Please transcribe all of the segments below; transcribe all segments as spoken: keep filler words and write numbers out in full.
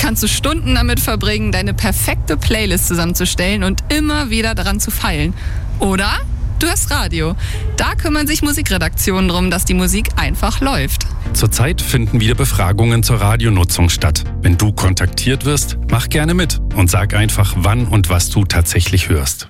kannst du Stunden damit verbringen, deine perfekte Playlist zusammenzustellen und immer wieder daran zu feilen. Oder du hörst Radio. Da kümmern sich Musikredaktionen darum, dass die Musik einfach läuft. Zurzeit finden wieder Befragungen zur Radionutzung statt. Wenn du kontaktiert wirst, mach gerne mit und sag einfach, wann und was du tatsächlich hörst.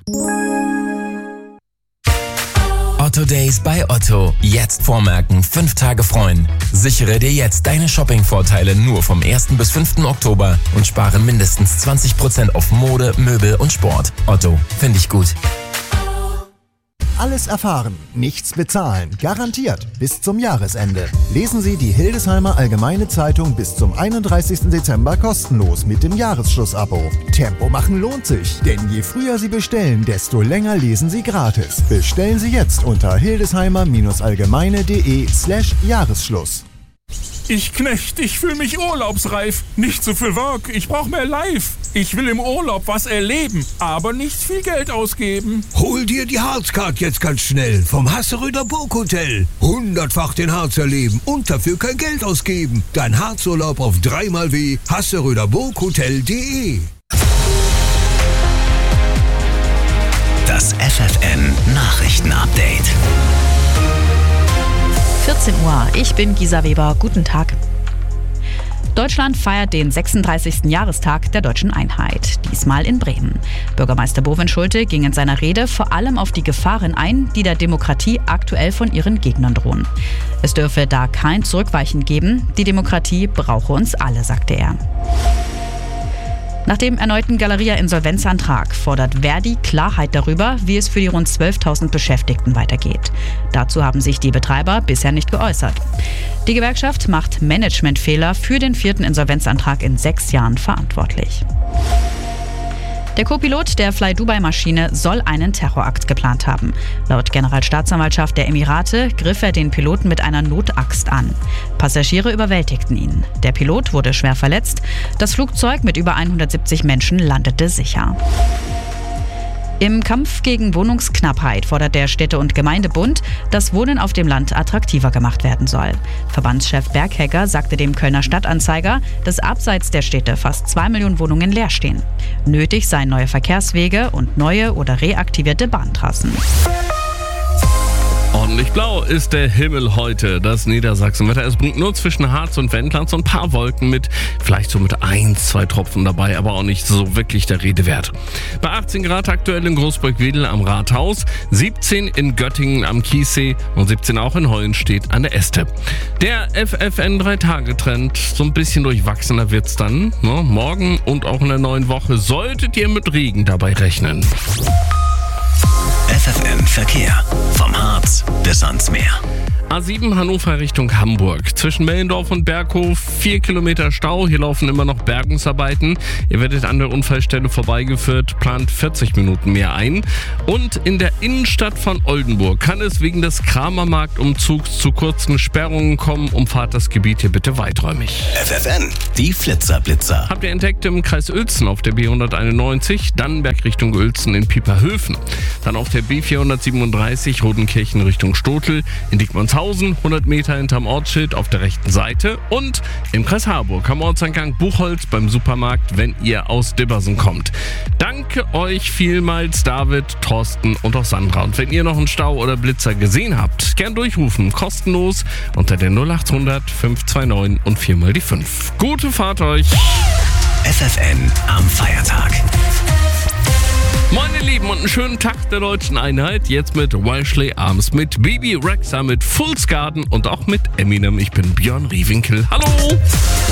Otto Days bei Otto. Jetzt vormerken, fünf Tage freuen. Sichere dir jetzt deine Shopping-Vorteile nur vom ersten bis fünften Oktober und spare mindestens zwanzig Prozent auf Mode, Möbel und Sport. Otto, finde ich gut. Alles erfahren, nichts bezahlen, garantiert bis zum Jahresende. Lesen Sie die Hildesheimer Allgemeine Zeitung bis zum einunddreißigsten Dezember kostenlos mit dem Jahresschlussabo. Tempo machen lohnt sich, denn je früher Sie bestellen, desto länger lesen Sie gratis. Bestellen Sie jetzt unter hildesheimer-allgemeine.de slash Jahresschluss. Ich Knecht, ich fühle mich urlaubsreif. Nicht so viel Work, ich brauche mehr Live. Ich will im Urlaub was erleben, aber nicht viel Geld ausgeben. Hol dir die Harzcard jetzt ganz schnell vom Hasseröder Burghotel. Hundertfach den Harz erleben und dafür kein Geld ausgeben. Dein Harzurlaub auf dreimal w hasseröder burghotel punkt de. Das F F N Nachrichtenupdate. vierzehn Uhr, ich bin Gisa Weber, guten Tag. Deutschland feiert den sechsunddreißigsten Jahrestag der deutschen Einheit, diesmal in Bremen. Bürgermeister Bovenschulte ging in seiner Rede vor allem auf die Gefahren ein, die der Demokratie aktuell von ihren Gegnern drohen. Es dürfe da kein Zurückweichen geben, die Demokratie brauche uns alle, sagte er. Nach dem erneuten Galeria-Insolvenzantrag fordert Verdi Klarheit darüber, wie es für die rund zwölftausend Beschäftigten weitergeht. Dazu haben sich die Betreiber bisher nicht geäußert. Die Gewerkschaft macht Managementfehler für den vierten Insolvenzantrag in sechs Jahren verantwortlich. Der Co-Pilot der Fly-Dubai-Maschine soll einen Terrorakt geplant haben. Laut Generalstaatsanwaltschaft der Emirate griff er den Piloten mit einer Notaxt an. Passagiere überwältigten ihn. Der Pilot wurde schwer verletzt. Das Flugzeug mit über hundertsiebzig Menschen landete sicher. Im Kampf gegen Wohnungsknappheit fordert der Städte- und Gemeindebund, dass Wohnen auf dem Land attraktiver gemacht werden soll. Verbandschef Berghegger sagte dem Kölner Stadtanzeiger, dass abseits der Städte fast zwei Millionen Wohnungen leer stehen. Nötig seien neue Verkehrswege und neue oder reaktivierte Bahntrassen. Ordentlich blau ist der Himmel heute. Das Niedersachsenwetter. Es bringt nur zwischen Harz und Wendland so ein paar Wolken mit. Vielleicht so mit ein, zwei Tropfen dabei, aber auch nicht so wirklich der Rede wert. Bei achtzehn Grad aktuell in Großburg-Wedel am Rathaus, siebzehn in Göttingen am Chiemsee und siebzehn auch in Hollenstedt an der Este. Der F F N drei Tage Trend, so ein bisschen durchwachsener wird's dann. Ne? Morgen und auch in der neuen Woche solltet ihr mit Regen dabei rechnen. F F N Verkehr. Vom Harz bis ans Meer. A sieben Hannover Richtung Hamburg. Zwischen Mellendorf und Berghof vier Kilometer Stau. Hier laufen immer noch Bergungsarbeiten. Ihr werdet an der Unfallstelle vorbeigeführt, plant vierzig Minuten mehr ein. Und in der Innenstadt von Oldenburg kann es wegen des Kramermarktumzugs zu kurzen Sperrungen kommen. Umfahrt das Gebiet hier bitte weiträumig. F F N, die Flitzerblitzer. Habt ihr entdeckt im Kreis Uelzen auf der B hunderteinundneunzig, Dannenberg Richtung Uelzen in Pieperhöfen. Dann auf der B vierhundertsiebenunddreißig, Rodenkirchen Richtung Stotel, in Diekmannshausen, hundert Meter hinterm Ortsschild auf der rechten Seite. Und im Kreis Harburg am Ortseingang Buchholz beim Supermarkt, wenn ihr aus Dibbersen kommt. Danke euch vielmals, David, Thorsten und auch Sandra. Und wenn ihr noch einen Stau oder Blitzer gesehen habt, gern durchrufen, kostenlos unter der null acht hundert fünf zwei neun und viermal die fünf. Gute Fahrt euch! F F N am Feiertag. Moin ihr Lieben und einen schönen Tag der deutschen Einheit. Jetzt mit Wellesley Arms, mit Bibi Rexha, mit Fool's Garden und auch mit Eminem. Ich bin Björn Riewinkel. Hallo!